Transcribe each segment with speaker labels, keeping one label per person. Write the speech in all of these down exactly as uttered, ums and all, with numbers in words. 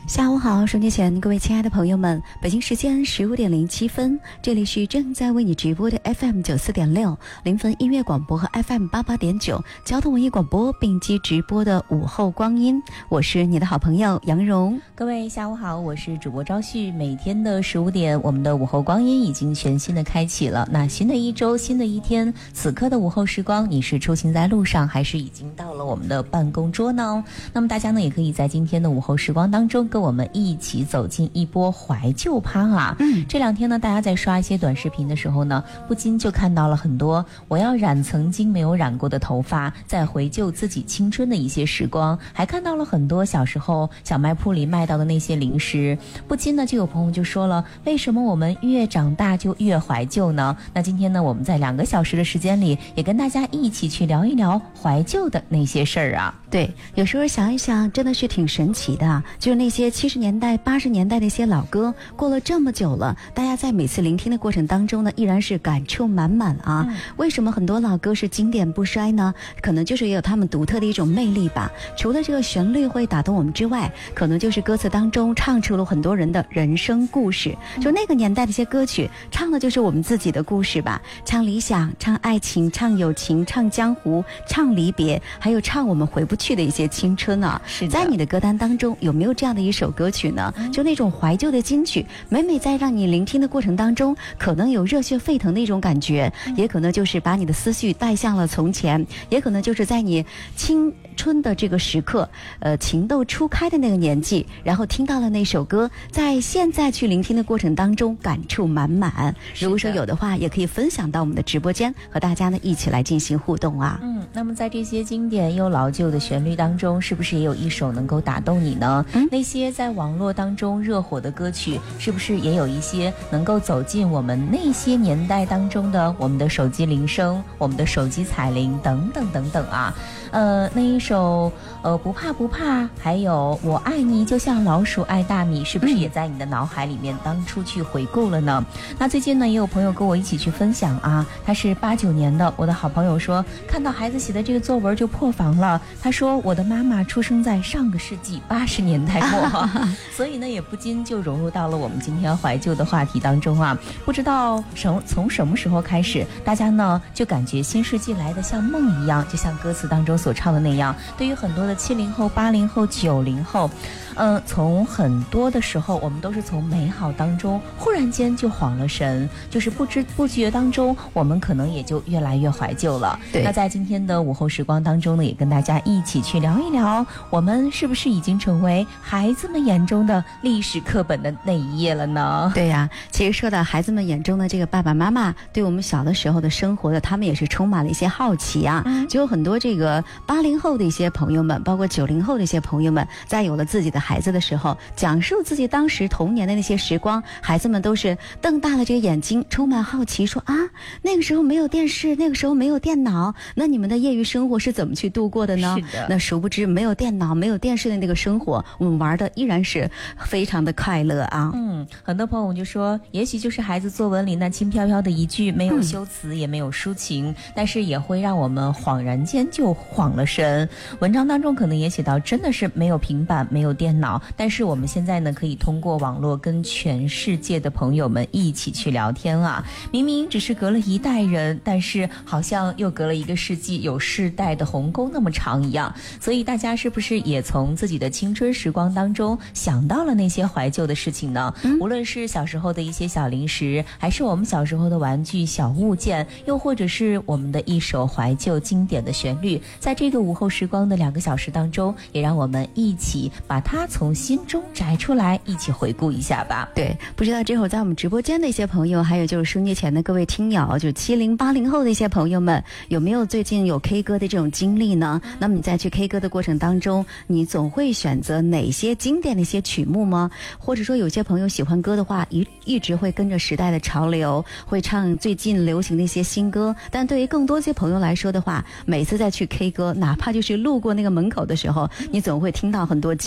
Speaker 1: 下午好，收听前各位亲爱的朋友们，北京时间十五点零七分，这里是正在为你直播的 F M 九四点六临汾音乐广播和 F M 八八点九交通文艺广播并机直播的午后光阴，我是你的好朋友杨蓉。
Speaker 2: 各位下午好，我是主播昭旭。每天的十五点，我们的午后光阴已经全新的开启了。那新的一周，新的一天，此刻的午后时光，你是出行在路上，还是已经到了我们的办公桌呢？那么大家呢，也可以在今天的午后时光当中，跟我们一起走进一波怀旧趴啊！嗯，这两天呢，大家在刷一些短视频的时候呢，不禁就看到了很多我要染曾经没有染过的头发，在回旧自己青春的一些时光，还看到了很多小时候小卖铺里卖到的那些零食，不禁呢就有朋友就说了，为什么我们越长大就越怀旧呢？那今天呢，我们在两个小时的时间里，也跟大家一起去聊一聊怀旧的那些事儿啊。
Speaker 1: 对，有时候想一想，真的是挺神奇的，就是那些七十年代、八十年代的一些老歌，过了这么久了，大家在每次聆听的过程当中呢，依然是感触满满啊。嗯、为什么很多老歌是经典不衰呢？可能就是也有他们独特的一种魅力吧。除了这个旋律会打动我们之外，可能就是歌词当中唱出了很多人的人生故事。就那个年代的一些歌曲，唱的就是我们自己的故事吧。唱理想，唱爱情，唱友情，唱江湖，唱离别，还有唱我们回不去去的一些青春啊。是在你的歌单当中有没有这样的一首歌曲呢？嗯、就那种怀旧的金曲，每每在让你聆听的过程当中，可能有热血沸腾的一种感觉，嗯、也可能就是把你的思绪带向了从前，也可能就是在你青春的这个时刻，呃，情窦初开的那个年纪，然后听到了那首歌，在现在去聆听的过程当中，感触满满。如果说有的话，也可以分享到我们的直播间，和大家呢一起来进行互动啊。
Speaker 2: 嗯，那么在这些经典又老旧的旋律当中，是不是也有一首能够打动你呢？嗯，那些在网络当中热火的歌曲，是不是也有一些能够走进我们那些年代当中的我们的手机铃声、我们的手机彩铃等等等等啊？呃，那一首呃不怕不怕，还有我爱你就像老鼠爱大米，是不是也在你的脑海里面当初去回顾了呢？嗯、那最近呢，也有朋友跟我一起去分享啊，他是八九年的，我的好朋友说，看到孩子写的这个作文就破防了。他说，我的妈妈出生在上个世纪八十年代末，所以呢，也不禁就融入到了我们今天怀旧的话题当中啊。不知道什从什么时候开始，大家呢就感觉新世纪来的像梦一样，就像歌词当中所唱的那样，对于很多的七零后、八零后、九零后，嗯、呃，从很多的时候，我们都是从美好当中忽然间就晃了神，就是不知不觉当中，我们可能也就越来越怀旧了。对，那在今天的午后时光当中呢，也跟大家一起去聊一聊，我们是不是已经成为孩子们眼中的历史课本的那一页了呢？
Speaker 1: 对呀、啊，其实说到孩子们眼中的这个爸爸妈妈，对我们小的时候的生活的，他们也是充满了一些好奇啊。嗯、就有很多这个八零后的一些朋友们，包括九零后的一些朋友们，在有了自己的孩子的时候，讲述自己当时童年的那些时光，孩子们都是瞪大了这个眼睛，充满好奇，说啊，那个时候没有电视，那个时候没有电脑，那你们的业余生活是怎么去度过的呢？是的。那殊不知，没有电脑、没有电视的那个生活，我们玩的依然是非常的快乐啊。
Speaker 2: 嗯，很多朋友就说，也许就是孩子作文里那轻飘飘的一句，没有修辞，嗯、也没有抒情，但是也会让我们恍然间就晃了神。文章当中可能也写到，真的是没有平板，没有电脑，但是我们现在呢，可以通过网络跟全世界的朋友们一起去聊天啊。明明只是隔了一代人，但是好像又隔了一个世纪，有世代的鸿沟那么长一样。所以大家是不是也从自己的青春时光当中想到了那些怀旧的事情呢？嗯、无论是小时候的一些小零食，还是我们小时候的玩具、小物件，又或者是我们的一首怀旧经典的旋律，在这个午后时光的两个小时当中，也让我们一起把它从心中摘出来，一起回顾一下吧。
Speaker 1: 对，不知道这会儿在我们直播间的一些朋友，还有就是收音前的各位听友，就七零八零后的一些朋友们，有没有最近有 K 歌的这种经历呢？那么你在去 K 歌的过程当中，你总会选择哪些经典的一些曲目吗？或者说有些朋友喜欢歌的话，一一直会跟着时代的潮流，会唱最近流行的一些新歌。但对于更多些朋友来说的话，每次在去 K 歌，哪怕就是路过那个门口的时候，你总会听到很多经典的一些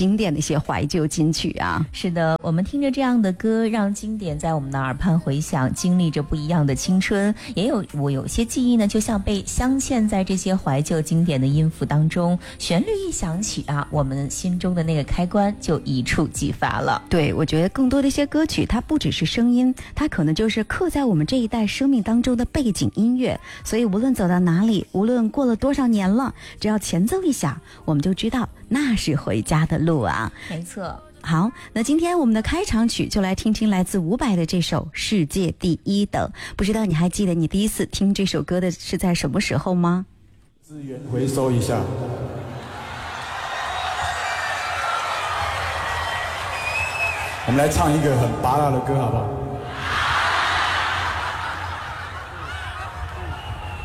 Speaker 1: 些怀旧金曲啊。
Speaker 2: 是的，我们听着这样的歌，让经典在我们的耳畔回响，经历着不一样的青春。也有我有些记忆呢，就像被镶嵌在这些怀旧经典的音符当中，旋律一响起啊，我们心中的那个开关就一触即发了。
Speaker 1: 对，我觉得更多的一些歌曲，它不只是声音，它可能就是刻在我们这一代生命当中的背景音乐。所以无论走到哪里，无论过了多少年了，只要前奏一响，我们就知道那是回家的路啊。
Speaker 2: 没错。
Speaker 1: 好，那今天我们的开场曲就来听听来自伍佰的这首《世界第一等》。不知道你还记得你第一次听这首歌的是在什么时候吗？
Speaker 3: 资源回收一下。我们来唱一个很拔辣的歌好不好？